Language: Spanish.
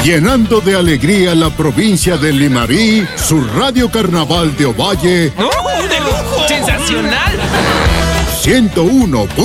Llenando de alegría la provincia de Limarí, su Radio Carnaval de Ovalle. ¡Oh, de lujo! ¡Sensacional! 101.